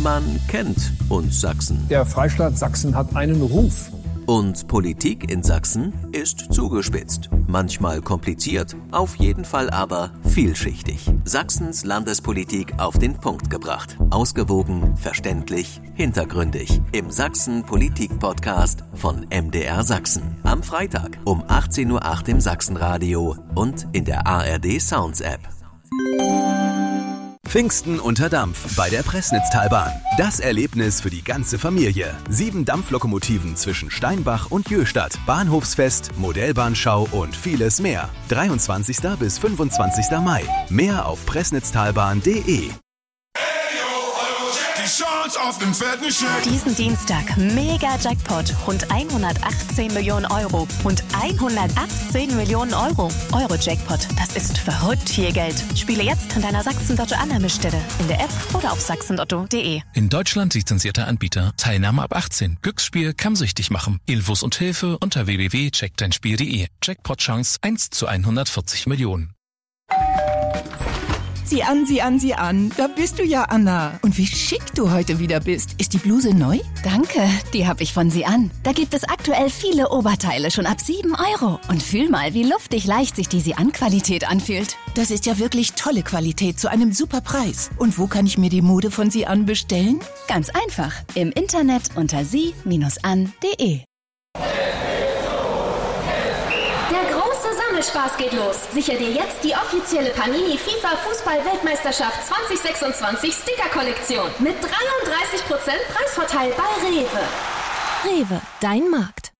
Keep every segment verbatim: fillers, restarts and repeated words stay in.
Man kennt uns Sachsen. Der Freistaat Sachsen hat einen Ruf. Und Politik in Sachsen ist zugespitzt, manchmal kompliziert, auf jeden Fall aber vielschichtig. Sachsens Landespolitik auf den Punkt gebracht. Ausgewogen, verständlich, hintergründig. Im Sachsen-Politik-Podcast von M D R Sachsen. Am Freitag um achtzehn Uhr acht im Sachsenradio und in der A R D Sounds App. Pfingsten unter Dampf bei der Pressnitztalbahn. Das Erlebnis für die ganze Familie. Sieben Dampflokomotiven zwischen Steinbach und Jöhstadt. Bahnhofsfest, Modellbahnschau und vieles mehr. dreiundzwanzigsten bis fünfundzwanzigsten Mai. Mehr auf pressnitztalbahn punkt de. Diesen Dienstag mega Jackpot, rund hundertachtzehn Millionen Euro und hundertachtzehn Millionen Euro. Euro-Jackpot, das ist verrückt viel Geld. Spiele jetzt an deiner Sachsen-Lotto-Annahmestelle, in der App oder auf sachsen lotto punkt de. In Deutschland lizenzierter Anbieter. Teilnahme ab achtzehn. Glücksspiel kann süchtig machen. Infos und Hilfe unter w w w punkt check dein spiel punkt de. Jackpot-Chance eins zu hundertvierzig Millionen. Sieh an, sieh an, sieh an. Da bist du ja, Anna. Und wie schick du heute wieder bist. Ist die Bluse neu? Danke, die habe ich von Sie an. Da gibt es aktuell viele Oberteile schon ab sieben Euro. Und fühl mal, wie luftig leicht sich die Sie-an-Qualität anfühlt. Das ist ja wirklich tolle Qualität zu einem super Preis. Und wo kann ich mir die Mode von Sie an bestellen? Ganz einfach. Im Internet unter sie an punkt de. Spaß geht los. Sichere dir jetzt die offizielle Panini FIFA Fußball-Weltmeisterschaft zwanzig sechsundzwanzig Sticker-Kollektion mit dreiunddreißig Prozent Preisvorteil bei Rewe. Rewe, dein Markt.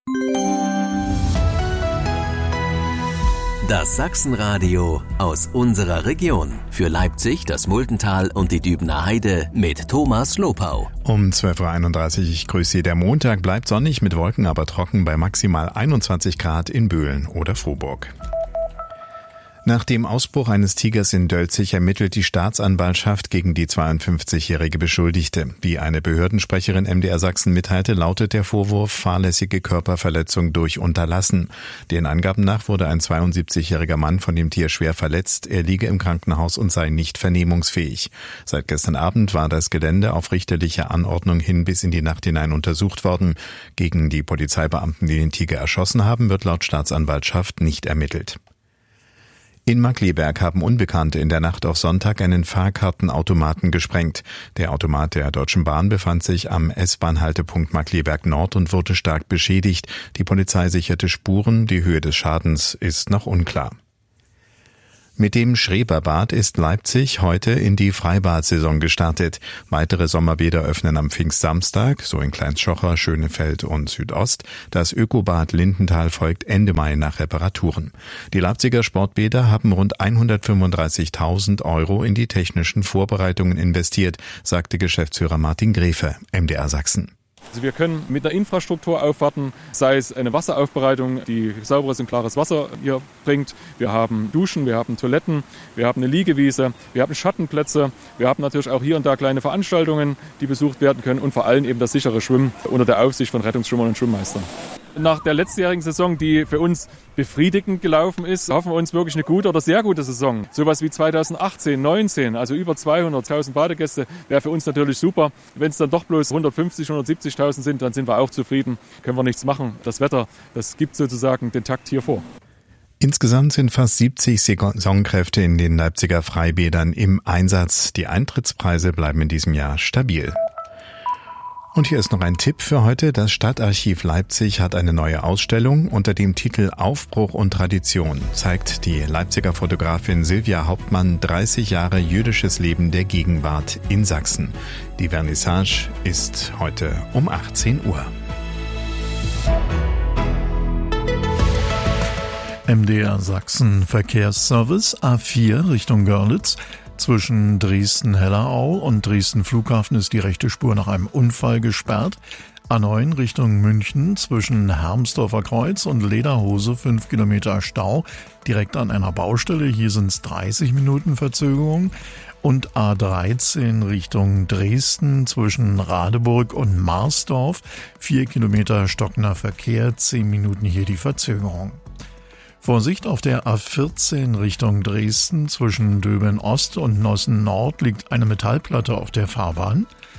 Das Sachsenradio aus unserer Region. Für Leipzig, das Muldental und die Dübener Heide mit Thomas Lopau. Um zwölf Uhr einunddreißig, ich grüße Sie. Der Montag bleibt sonnig mit Wolken, aber trocken bei maximal einundzwanzig Grad in Böhlen oder Frohburg. Nach dem Ausbruch eines Tigers in Dölzig ermittelt die Staatsanwaltschaft gegen die zweiundfünfzigjährige Beschuldigte. Wie eine Behördensprecherin M D R Sachsen mitteilte, lautet der Vorwurf fahrlässige Körperverletzung durch Unterlassen. Den Angaben nach wurde ein zweiundsiebzigjähriger Mann von dem Tier schwer verletzt. Er liege im Krankenhaus und sei nicht vernehmungsfähig. Seit gestern Abend war das Gelände auf richterliche Anordnung hin bis in die Nacht hinein untersucht worden. Gegen die Polizeibeamten, die den Tiger erschossen haben, wird laut Staatsanwaltschaft nicht ermittelt. In Markkleeberg haben Unbekannte in der Nacht auf Sonntag einen Fahrkartenautomaten gesprengt. Der Automat der Deutschen Bahn befand sich am S-Bahn-Haltepunkt Markkleeberg Nord und wurde stark beschädigt. Die Polizei sicherte Spuren, die Höhe des Schadens ist noch unklar. Mit dem Schreberbad ist Leipzig heute in die Freibad-Saison gestartet. Weitere Sommerbäder öffnen am Pfingstsamstag, so in Kleinschocher, Schönefeld und Südost. Das Ökobad Lindenthal folgt Ende Mai nach Reparaturen. Die Leipziger Sportbäder haben rund hundertfünfunddreißigtausend Euro in die technischen Vorbereitungen investiert, sagte Geschäftsführer Martin Grefe, M D R Sachsen. Also wir können mit der Infrastruktur aufwarten, sei es eine Wasseraufbereitung, die sauberes und klares Wasser hier bringt. Wir haben Duschen, wir haben Toiletten, wir haben eine Liegewiese, wir haben Schattenplätze. Wir haben natürlich auch hier und da kleine Veranstaltungen, die besucht werden können und vor allem eben das sichere Schwimmen unter der Aufsicht von Rettungsschwimmern und Schwimmmeistern. Nach der letztjährigen Saison, die für uns befriedigend gelaufen ist, hoffen wir uns wirklich eine gute oder sehr gute Saison. Sowas wie zweitausendachtzehn, neunzehn, also über zweihunderttausend Badegäste, wäre für uns natürlich super. Wenn es dann doch bloß hundertfünfzig, hundertsiebzigtausend sind, dann sind wir auch zufrieden. Können wir nichts machen. Das Wetter, das gibt sozusagen den Takt hier vor. Insgesamt sind fast siebzig Saisonkräfte in den Leipziger Freibädern im Einsatz. Die Eintrittspreise bleiben in diesem Jahr stabil. Und hier ist noch ein Tipp für heute. Das Stadtarchiv Leipzig hat eine neue Ausstellung unter dem Titel Aufbruch und Tradition. Zeigt die Leipziger Fotografin Silvia Hauptmann dreißig Jahre jüdisches Leben der Gegenwart in Sachsen. Die Vernissage ist heute um achtzehn Uhr. M D R Sachsen Verkehrsservice A vier Richtung Görlitz. Zwischen Dresden-Hellerau und Dresden-Flughafen ist die rechte Spur nach einem Unfall gesperrt. A neun Richtung München zwischen Hermsdorfer Kreuz und Lederhose fünf Kilometer Stau direkt an einer Baustelle. Hier sind es dreißig Minuten Verzögerung. Und A dreizehn Richtung Dresden zwischen Radeburg und Marsdorf vier Kilometer stockender Verkehr, zehn Minuten hier die Verzögerung. Vorsicht, auf der A vierzehn Richtung Dresden zwischen Döben Ost und Nossen Nord liegt eine Metallplatte auf der Fahrbahn.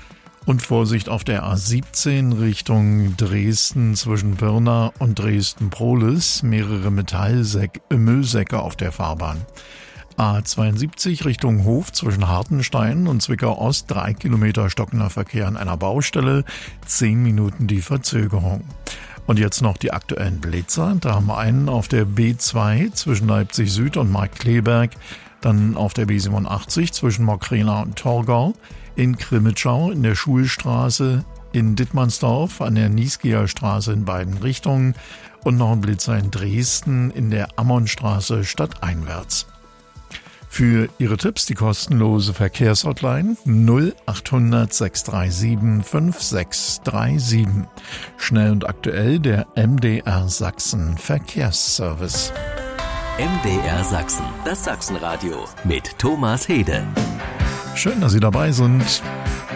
Und Vorsicht auf der A siebzehn Richtung Dresden zwischen Pirna und Dresden-Prohlis. Mehrere Metallsäcke, äh, Müllsäcke auf der Fahrbahn. A zweiundsiebzig Richtung Hof zwischen Hartenstein und Zwickau Ost. Drei Kilometer stockender Verkehr an einer Baustelle. Zehn Minuten die Verzögerung. Und jetzt noch die aktuellen Blitzer. Da haben wir einen auf der B zwei zwischen Leipzig Süd und Markkleeberg. Dann auf der B siebenundachtzig zwischen Mockrena und Torgau. In Krimitschau in der Schulstraße. In Dittmannsdorf an der Niesgeher Straße in beiden Richtungen. Und noch ein Blitzer in Dresden in der Ammonstraße stadteinwärts. Für Ihre Tipps die kostenlose Verkehrshotline null acht hundert sechs drei sieben fünf sechs drei sieben. Schnell und aktuell der M D R Sachsen Verkehrsservice. M D R Sachsen, das Sachsenradio mit Thomas Hede. Schön, dass Sie dabei sind.